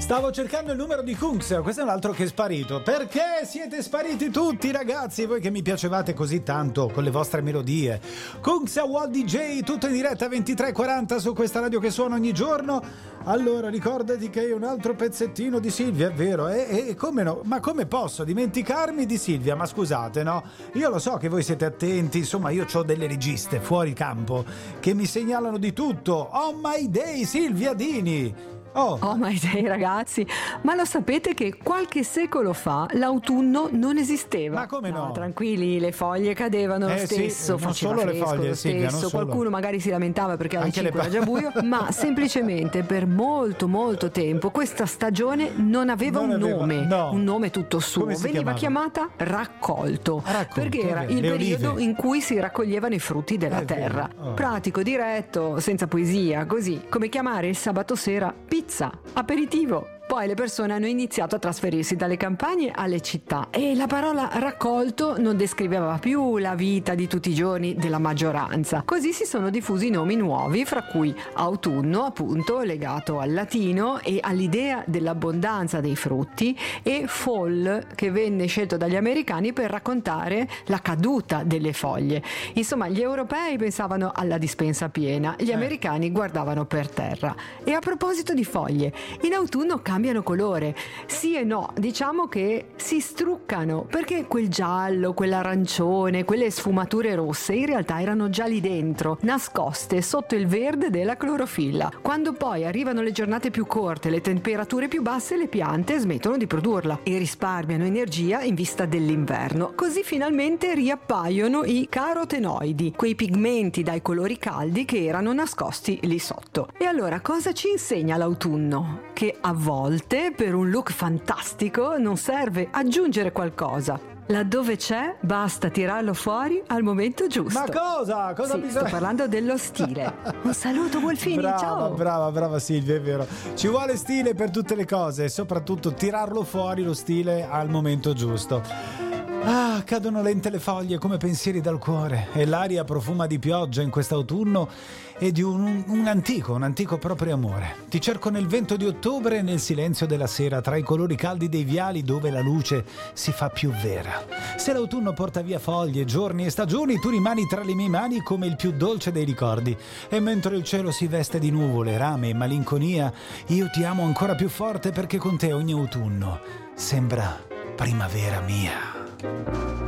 Stavo cercando il numero di Kungs, questo è un altro che è sparito. Perché siete spariti tutti, ragazzi? Voi che mi piacevate così tanto con le vostre melodie. Kungs a Wall DJ, tutto in diretta 23:40 su questa radio che suona ogni giorno. Allora, ricordati che hai un altro pezzettino di Silvia, è vero? E come no? Ma come posso dimenticarmi di Silvia? Ma scusate, no? Io lo so che voi siete attenti, insomma, io ho delle registe fuori campo che mi segnalano di tutto. Oh my day, Silvia Dini! Oh my day, ragazzi, ma lo sapete che qualche secolo fa l'autunno non esisteva? Ma come no? Tranquilli, le foglie cadevano lo stesso, sì, non faceva solo fresco le foglie, lo Silvia, stesso, qualcuno solo. magari si lamentava perché alle Anche 5 era già buio, ma semplicemente per molto tempo questa stagione non aveva un nome tutto suo, veniva chiamata raccolto, perché era il periodo in cui si raccoglievano i frutti della terra. Pratico, diretto, senza poesia, così come chiamare il sabato sera pizza, aperitivo. Poi le persone hanno iniziato a trasferirsi dalle campagne alle città e la parola raccolto non descriveva più la vita di tutti i giorni della maggioranza. Così si sono diffusi nomi nuovi, fra cui autunno, appunto, legato al latino e all'idea dell'abbondanza dei frutti, e fall, che venne scelto dagli americani per raccontare la caduta delle foglie. Insomma, gli europei pensavano alla dispensa piena, gli americani guardavano per terra. E a proposito di foglie, in autunno cambiano colore, sì e no, diciamo che si struccano, perché quel giallo, quell'arancione, quelle sfumature rosse in realtà erano già lì dentro, nascoste sotto il verde della clorofilla. Quando poi arrivano le giornate più corte, le temperature più basse, le piante smettono di produrla e risparmiano energia in vista dell'inverno. Così finalmente riappaiono i carotenoidi, quei pigmenti dai colori caldi che erano nascosti lì sotto. E allora cosa ci insegna l'autunno? Che a volte per un look fantastico non serve aggiungere qualcosa. Laddove c'è, basta tirarlo fuori al momento giusto. Ma cosa? Cosa bisogna? Sto parlando dello stile. Un saluto, Wolfini, ciao! Brava Silvia, è vero. Ci vuole stile per tutte le cose, e soprattutto tirarlo fuori lo stile al momento giusto. Ah, cadono lente le foglie come pensieri dal cuore e l'aria profuma di pioggia in quest'autunno e di un antico proprio amore. Ti cerco nel vento di ottobre e nel silenzio della sera, tra i colori caldi dei viali dove la luce si fa più vera. Se l'autunno porta via foglie, giorni e stagioni, tu rimani tra le mie mani come il più dolce dei ricordi. E mentre il cielo si veste di nuvole, rame e malinconia, io ti amo ancora più forte perché con te ogni autunno sembra primavera mia.